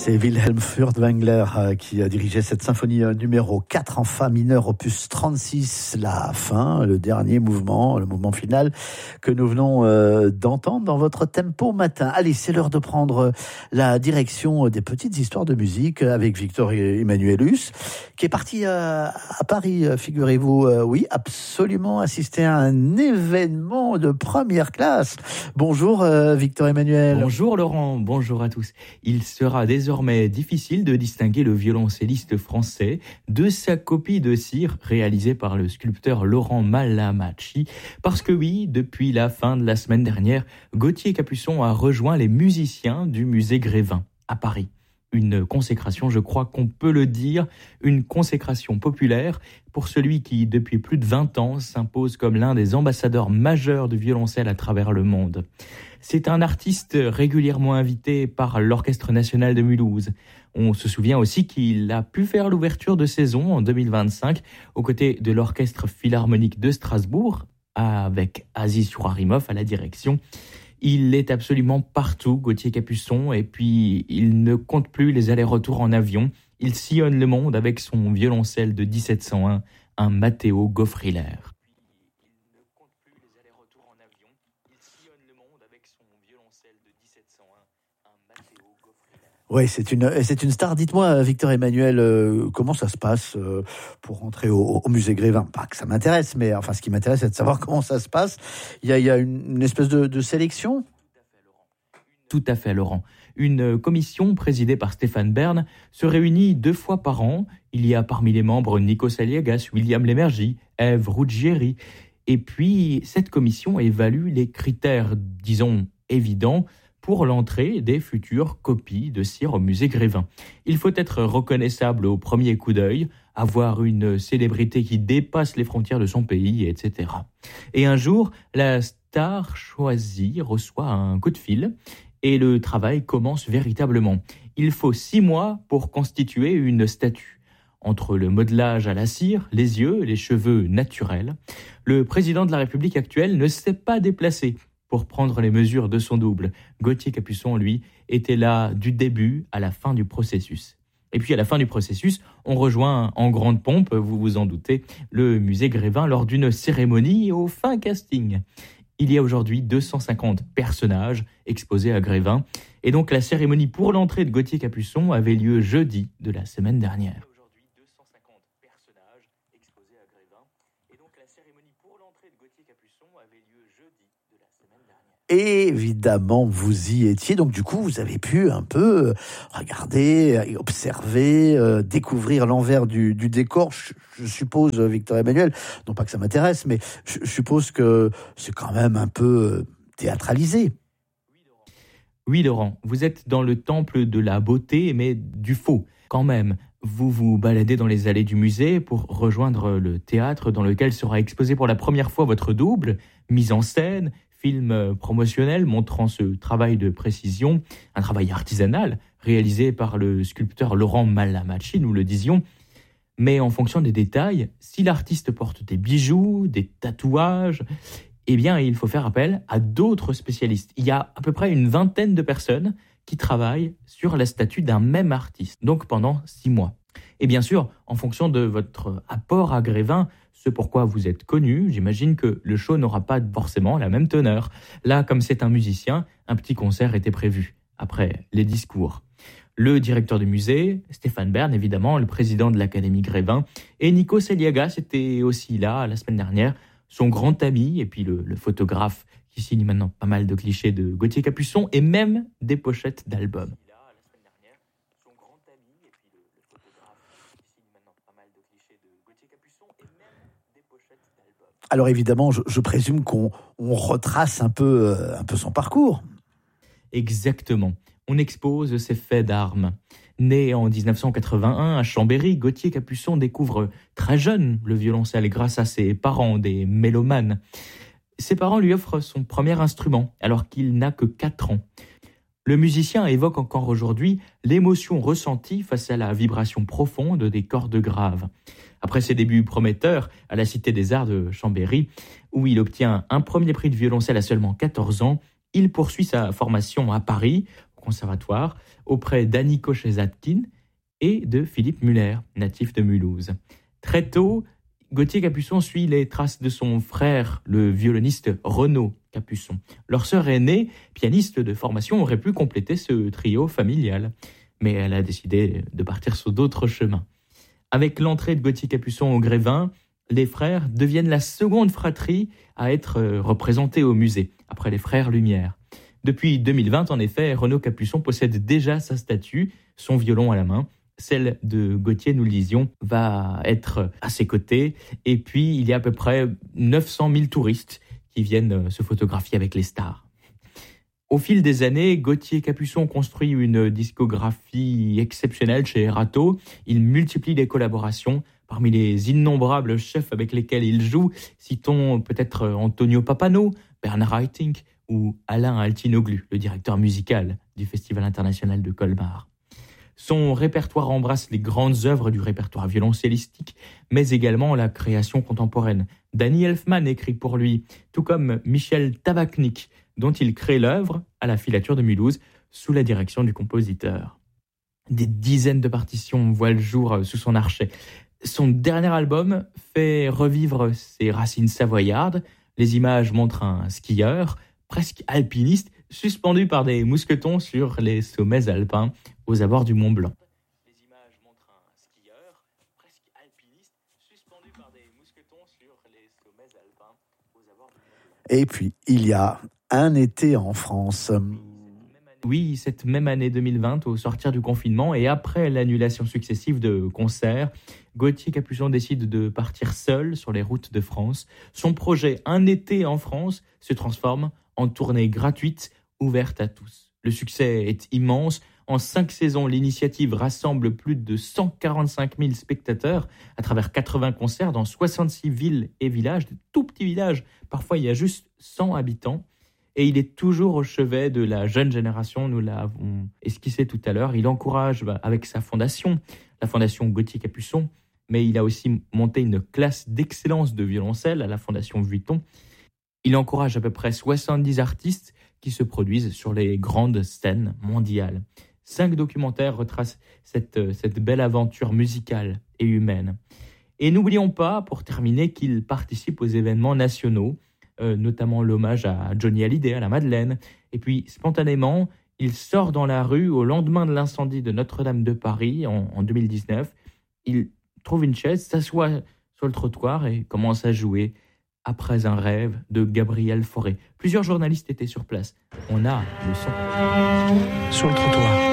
C'est Wilhelm Furtwängler qui a dirigé cette symphonie numéro 4 en fa mineur, opus 36, la fin, le dernier mouvement, le mouvement final que nous venons d'entendre dans votre tempo matin. Allez, c'est l'heure de prendre la direction des petites histoires de musique avec Victor Emmanuelus, qui est parti à Paris, figurez-vous, oui, absolument assister à un événement de première classe. Bonjour Victor Emmanuel. Bonjour Laurent, bonjour à tous. Il sera désormais difficile de distinguer le violoncelliste français de sa copie de cire réalisée par le sculpteur Laurent Malamacci, parce que oui, depuis la fin de la semaine dernière, Gauthier Capuçon a rejoint les musiciens du musée Grévin à Paris. Une consécration, je crois qu'on peut le dire, une consécration populaire pour celui qui, depuis plus de 20 ans, s'impose comme l'un des ambassadeurs majeurs du violoncelle à travers le monde. C'est un artiste régulièrement invité par l'Orchestre national de Mulhouse. On se souvient aussi qu'il a pu faire l'ouverture de saison en 2025 aux côtés de l'Orchestre philharmonique de Strasbourg, avec Aziz Chourarimov à la direction. Il est absolument partout, Gauthier Capuçon, et puis il ne compte plus les allers-retours en avion. Il sillonne le monde avec son violoncelle de 1701, un Matteo Goffriller. Oui, c'est une star. Dites-moi, Victor Emmanuel, comment ça se passe pour rentrer au musée Grévin? Pas que ça m'intéresse, mais enfin, ce qui m'intéresse, c'est de savoir comment ça se passe. Il y a une espèce de sélection? Tout à fait, Laurent. Une commission présidée par Stéphane Bern se réunit 2 fois par an. Il y a parmi les membres Nikos Aliagas, William Lémergie, Ève Ruggieri. Et puis, cette commission évalue les critères, disons, évidents pour l'entrée des futures copies de cire au musée Grévin. Il faut être reconnaissable au premier coup d'œil, avoir une célébrité qui dépasse les frontières de son pays, etc. Et un jour, la star choisie reçoit un coup de fil et le travail commence véritablement. Il faut 6 mois pour constituer une statue. Entre le modelage à la cire, les yeux, les cheveux naturels, le président de la République actuelle ne s'est pas déplacé pour prendre les mesures de son double. Gauthier Capuçon, lui, était là du début à la fin du processus. Et puis à la fin du processus, on rejoint en grande pompe, vous vous en doutez, le musée Grévin lors d'une cérémonie au fin casting. Il y a aujourd'hui 250 personnages exposés à Grévin. Et donc la cérémonie pour l'entrée de Gauthier Capuçon avait lieu jeudi de la semaine dernière. Évidemment, vous y étiez, donc du coup, vous avez pu un peu regarder, observer, découvrir l'envers du décor. Je suppose, Victor Emmanuel, non pas que ça m'intéresse, mais je suppose que c'est quand même un peu théâtralisé. Oui, Laurent, vous êtes dans le temple de la beauté, mais du faux, quand même. Vous vous baladez dans les allées du musée pour rejoindre le théâtre dans lequel sera exposé pour la première fois votre double, mise en scène, film promotionnel montrant ce travail de précision, un travail artisanal réalisé par le sculpteur Laurent Malamacci, nous le disions. Mais en fonction des détails, si l'artiste porte des bijoux, des tatouages, eh bien, il faut faire appel à d'autres spécialistes. Il y a à peu près une 20aine de personnes qui travaillent sur la statue d'un même artiste, donc pendant 6 mois. Et bien sûr, en fonction de votre apport à Grévin, ce pourquoi vous êtes connu, j'imagine que le show n'aura pas forcément la même teneur. Là, comme c'est un musicien, un petit concert était prévu, après les discours. Le directeur du musée, Stéphane Bern, évidemment, le président de l'Académie Grévin, et Nikos Aliagas était aussi là la semaine dernière, son grand ami, et puis le photographe qui signe maintenant pas mal de clichés de Gauthier Capuçon, et même des pochettes d'albums. Alors évidemment, je présume qu'on retrace un peu son parcours. Exactement. On expose ses faits d'armes. Né en 1981 à Chambéry, Gauthier Capuçon découvre très jeune le violoncelle grâce à ses parents, des mélomanes. Ses parents lui offrent son premier instrument alors qu'il n'a que 4 ans. Le musicien évoque encore aujourd'hui l'émotion ressentie face à la vibration profonde des cordes graves. Après ses débuts prometteurs à la Cité des Arts de Chambéry, où il obtient un premier prix de violoncelle à seulement 14 ans, il poursuit sa formation à Paris, conservatoire auprès d'Annie Cochet-Zadkine et de Philippe Muller, natif de Mulhouse. Très tôt, Gauthier Capuçon suit les traces de son frère, le violoniste Renaud Capuçon. Leur sœur aînée, pianiste de formation, aurait pu compléter ce trio familial, mais elle a décidé de partir sur d'autres chemins. Avec l'entrée de Gauthier Capuçon au Grévin, les frères deviennent la seconde fratrie à être représentée au musée, après les frères Lumière. Depuis 2020, en effet, Renaud Capuçon possède déjà sa statue, son violon à la main. Celle de Gauthier, nous le disions, va être à ses côtés. Et puis, il y a à peu près 900 000 touristes qui viennent se photographier avec les stars. Au fil des années, Gauthier Capuçon construit une discographie exceptionnelle chez Erato. Il multiplie les collaborations. Parmi les innombrables chefs avec lesquels il joue, citons peut-être Antonio Papano, Bernard Haitink ou Alain Altinoglu, le directeur musical du Festival international de Colmar. Son répertoire embrasse les grandes œuvres du répertoire violoncellistique, mais également la création contemporaine. Danny Elfman écrit pour lui, tout comme Michel Tabachnik, dont il crée l'œuvre à la Filature de Mulhouse sous la direction du compositeur. Des dizaines de partitions voient le jour sous son archet. Son dernier album fait revivre ses racines savoyardes. Les images montrent un skieur, presque alpiniste, suspendu par des mousquetons sur les sommets alpins aux abords du Mont Blanc. Les images montrent un skieur, presque alpiniste, suspendu par des mousquetons sur les sommets alpins aux abords du Mont Blanc. Et puis, il y a un été en France. Oui, cette même année 2020, au sortir du confinement et après l'annulation successive de concerts, Gauthier Capuçon décide de partir seul sur les routes de France. Son projet Un été en France se transforme en tournée gratuite ouverte à tous. Le succès est immense. En 5 saisons, l'initiative rassemble plus de 145 000 spectateurs à travers 80 concerts dans 66 villes et villages, de tout petits villages. Parfois, il y a juste 100 habitants. Et il est toujours au chevet de la jeune génération, nous l'avons esquissé tout à l'heure. Il encourage avec sa fondation, la fondation Gauthier Capuçon, mais il a aussi monté une classe d'excellence de violoncelle à la fondation Vuitton. Il encourage à peu près 70 artistes qui se produisent sur les grandes scènes mondiales. 5 documentaires retracent cette belle aventure musicale et humaine. Et n'oublions pas, pour terminer, qu'il participe aux événements nationaux, notamment l'hommage à Johnny Hallyday, à la Madeleine. Et puis, spontanément, il sort dans la rue au lendemain de l'incendie de Notre-Dame de Paris en 2019. Il trouve une chaise, s'assoit sur le trottoir et commence à jouer Après un rêve de Gabriel Fauré. Plusieurs journalistes étaient sur place. On a le son. Sur le trottoir.